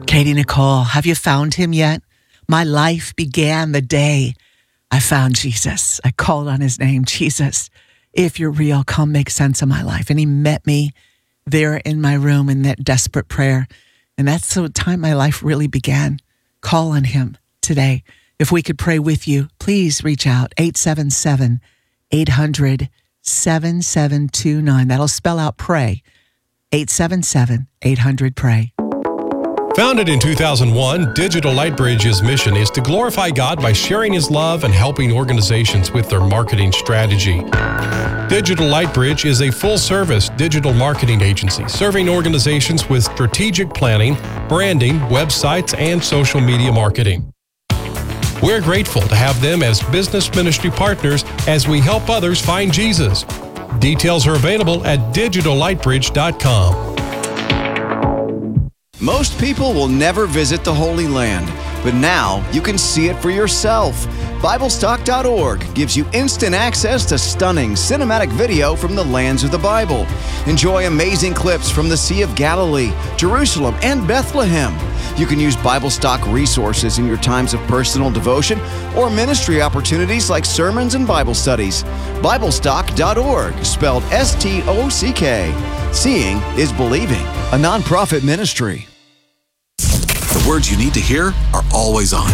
Katie Nicole, have you found him yet? My life began the day I found Jesus. I called on his name, Jesus, if you're real, come make sense of my life. And he met me there in my room in that desperate prayer. And that's the time my life really began. Call on him today. If we could pray with you, please reach out, 877-800-7729. That'll spell out pray, 877-800-PRAY. Founded in 2001, Digital Lightbridge's mission is to glorify God by sharing his love and helping organizations with their marketing strategy. Digital Lightbridge is a full-service digital marketing agency serving organizations with strategic planning, branding, websites, and social media marketing. We're grateful to have them as business ministry partners as we help others find Jesus. Details are available at digitallightbridge.com. Most people will never visit the Holy Land, but now you can see it for yourself. BibleStock.org gives you instant access to stunning cinematic video from the lands of the Bible. Enjoy amazing clips from the Sea of Galilee, Jerusalem, and Bethlehem. You can use BibleStock resources in your times of personal devotion or ministry opportunities like sermons and Bible studies. BibleStock.org, spelled S-T-O-C-K. Seeing is believing, a nonprofit ministry. The words you need to hear are always on.